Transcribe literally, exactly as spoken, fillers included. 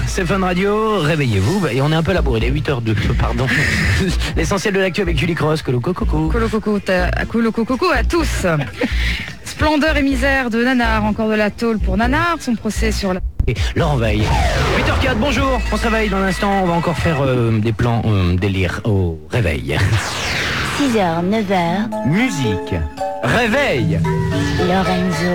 c'est Fun Radio, réveillez-vous. Et on est un peu labouré, il est huit heures deux, pardon. L'essentiel de l'actu avec Julie Cross, Colo Coco. Colo Coco, Colo Coco à tous. Splendeur et misère de Nanar, encore de la tôle pour Nanar, son procès sur la... Et Laurent Veil. huit heures quatre, bonjour, on se réveille dans l'instant, on va encore faire euh, des plans euh, délire au réveil. six heures, neuf heures. Musique, réveil. Lorenzo.